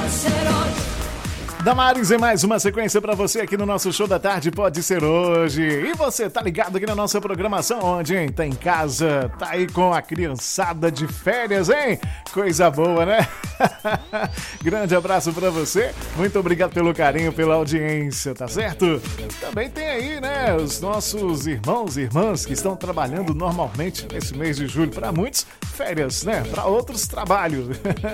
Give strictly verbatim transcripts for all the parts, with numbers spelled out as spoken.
Damares, em mais uma sequência para você aqui no nosso Show da Tarde, pode ser hoje. E você tá ligado aqui na nossa programação onde, hein? Tá em casa, tá aí com a criançada de férias, hein? Coisa boa, né? Grande abraço para você. Muito obrigado pelo carinho, pela audiência, tá certo? Também tem aí, né, os nossos irmãos e irmãs que estão trabalhando normalmente nesse mês de julho. Para muitos, férias, né? Para outros, trabalho.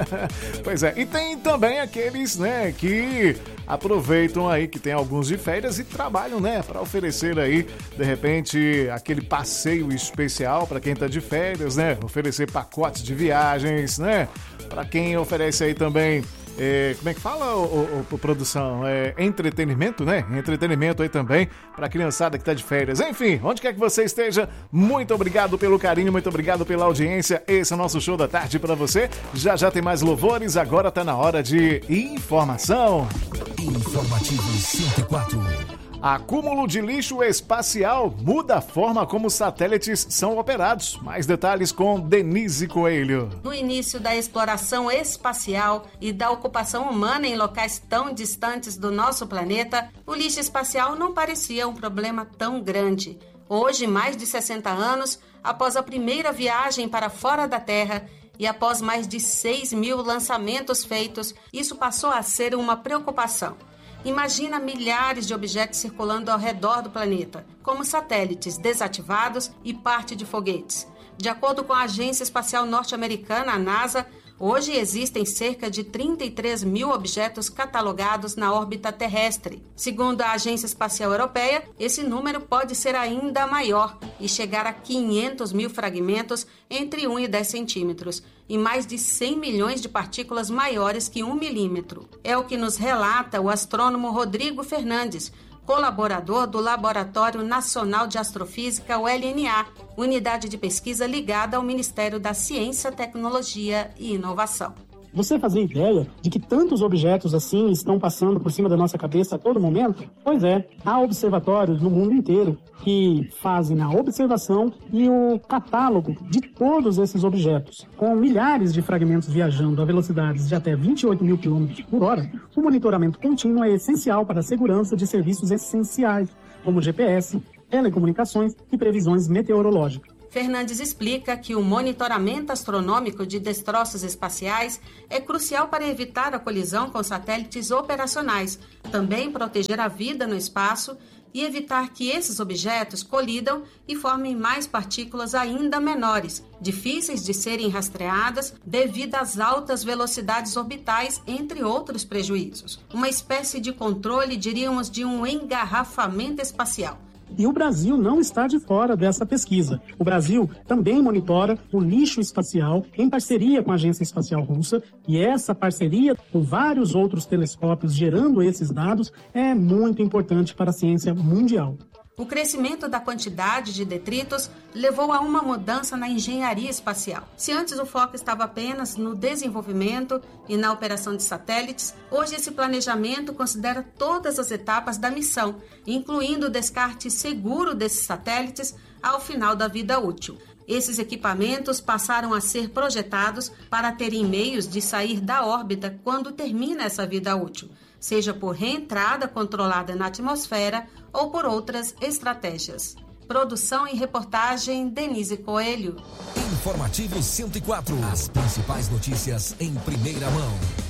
Pois é. E tem também aqueles, né, que aproveitam aí que tem alguns de férias e trabalham, né, para oferecer aí, de repente, aquele passeio especial para quem tá de férias, né, oferecer pacotes de viagens, né, para quem oferece aí também, é, como é que fala, o, o, o produção? É, entretenimento, né? Entretenimento aí também para a criançada que tá de férias. Enfim, onde quer que você esteja, muito obrigado pelo carinho, muito obrigado pela audiência. Esse é o nosso Show da Tarde para você. Já já tem mais louvores, agora tá na hora de informação. Informativo cento e quatro. Acúmulo de lixo espacial muda a forma como satélites são operados. Mais detalhes com Denise Coelho. No início da exploração espacial e da ocupação humana em locais tão distantes do nosso planeta, o lixo espacial não parecia um problema tão grande. Hoje, mais de sessenta anos, após a primeira viagem para fora da Terra e após mais de seis mil lançamentos feitos, isso passou a ser uma preocupação. Imagina milhares de objetos circulando ao redor do planeta, como satélites desativados e parte de foguetes. De acordo com a Agência Espacial Norte-Americana, a NASA, hoje existem cerca de trinta e três mil objetos catalogados na órbita terrestre. Segundo a Agência Espacial Europeia, esse número pode ser ainda maior e chegar a quinhentos mil fragmentos entre um e dez centímetros e mais de cem milhões de partículas maiores que um milímetro. É o que nos relata o astrônomo Rodrigo Fernandes, colaborador do Laboratório Nacional de Astrofísica, o L N A, unidade de pesquisa ligada ao Ministério da Ciência, Tecnologia e Inovação. Você fazia ideia de que tantos objetos assim estão passando por cima da nossa cabeça a todo momento? Pois é, há observatórios no mundo inteiro que fazem a observação e o catálogo de todos esses objetos. Com milhares de fragmentos viajando a velocidades de até vinte e oito mil quilômetros por hora, o monitoramento contínuo é essencial para a segurança de serviços essenciais, como G P S, telecomunicações e previsões meteorológicas. Fernandes explica que o monitoramento astronômico de destroços espaciais é crucial para evitar a colisão com satélites operacionais, também proteger a vida no espaço e evitar que esses objetos colidam e formem mais partículas ainda menores, difíceis de serem rastreadas devido às altas velocidades orbitais, entre outros prejuízos. Uma espécie de controle, diríamos, de um engarrafamento espacial. E o Brasil não está de fora dessa pesquisa. O Brasil também monitora o lixo espacial em parceria com a Agência Espacial Russa, e essa parceria com vários outros telescópios gerando esses dados é muito importante para a ciência mundial. O crescimento da quantidade de detritos levou a uma mudança na engenharia espacial. Se antes o foco estava apenas no desenvolvimento e na operação de satélites, hoje esse planejamento considera todas as etapas da missão, incluindo o descarte seguro desses satélites ao final da vida útil. Esses equipamentos passaram a ser projetados para terem meios de sair da órbita quando termina essa vida útil, seja por reentrada controlada na atmosfera ou por outras estratégias. Produção e reportagem, Denise Coelho. Informativo cento e quatro. As principais notícias em primeira mão.